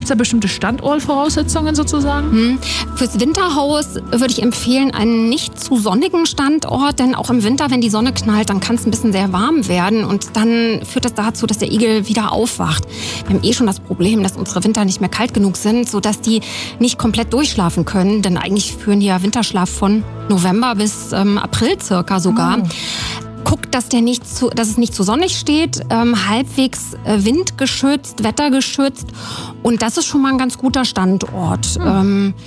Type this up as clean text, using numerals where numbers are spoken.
Gibt es da bestimmte Standortvoraussetzungen sozusagen? Fürs Winterhaus würde ich empfehlen, einen nicht zu sonnigen Standort, denn auch im Winter, wenn die Sonne knallt, dann kann es ein bisschen sehr warm werden und dann führt das dazu, dass der Igel wieder aufwacht. Wir haben schon das Problem, dass unsere Winter nicht mehr kalt genug sind, sodass die nicht komplett durchschlafen können, denn eigentlich führen die ja Winterschlaf von November bis April circa sogar. Guckt, dass es nicht zu sonnig steht, halbwegs windgeschützt, wettergeschützt und das ist schon mal ein ganz guter Standort.